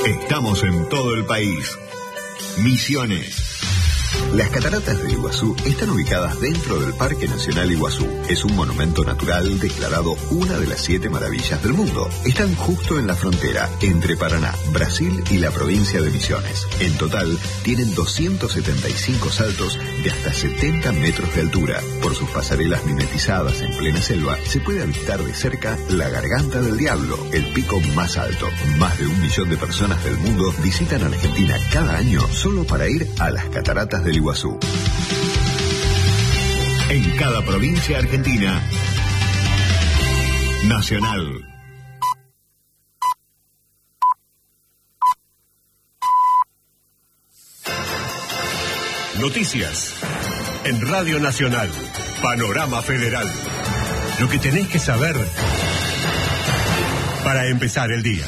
Estamos en todo el país. Misiones. Las cataratas del Iguazú están ubicadas dentro del Parque Nacional Iguazú. Es un monumento natural declarado una de las 7 maravillas del mundo. Están justo en la frontera entre Paraná, Brasil y la provincia de Misiones. En total, tienen 275 saltos de hasta 70 metros de altura. Por sus pasarelas mimetizadas en plena selva, se puede avistar de cerca la Garganta del Diablo, el pico más alto. Más de 1 millón de personas del mundo visitan Argentina cada año solo para ir a las cataratas del Iguazú. En cada provincia argentina, Nacional. Noticias en Radio Nacional, Panorama Federal. Lo que tenés que saber para empezar el día.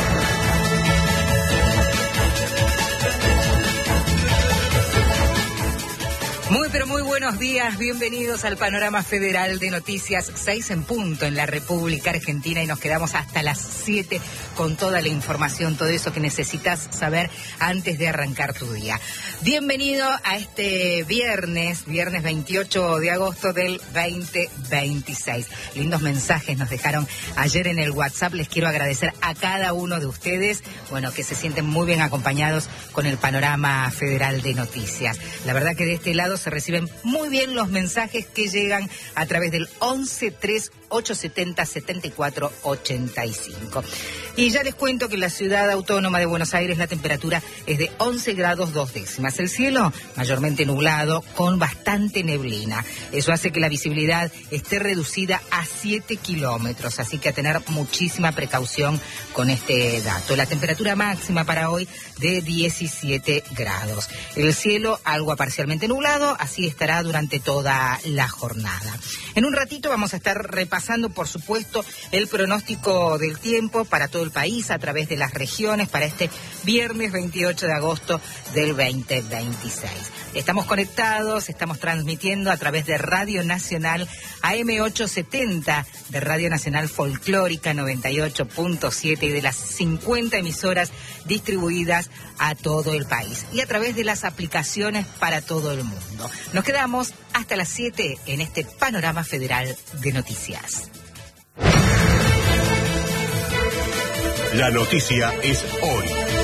Muy buenos días, bienvenidos al Panorama Federal de Noticias, 6 en punto en la República Argentina y nos quedamos hasta las 7 con toda la información, todo eso que necesitas saber antes de arrancar tu día. Bienvenido a este viernes 28 de agosto del 2026. Lindos mensajes nos dejaron ayer en el WhatsApp, les quiero agradecer a cada uno de ustedes, que se sienten muy bien acompañados con el Panorama Federal de Noticias. La verdad que de este lado se reciben muy bien los mensajes que llegan a través del 1138707485. Y ya les cuento que en la ciudad autónoma de Buenos Aires la temperatura es de 11 grados 2 décimas. El cielo mayormente nublado con bastante neblina. Eso hace que la visibilidad esté reducida a 7 kilómetros, así que a tener muchísima precaución con este dato. La temperatura máxima para hoy de 17 grados. El cielo algo parcialmente nublado, así estará durante toda la jornada. En un ratito vamos a estar repasando, por supuesto, el pronóstico del tiempo para todo el país a través de las regiones para este viernes 28 de agosto del 2026. Estamos conectados, estamos transmitiendo a través de Radio Nacional AM870, de Radio Nacional Folclórica 98.7 y de las 50 emisoras distribuidas a todo el país y a través de las aplicaciones para todo el mundo. Nos quedamos hasta las 7 en este Panorama Federal de Noticias. La noticia es hoy.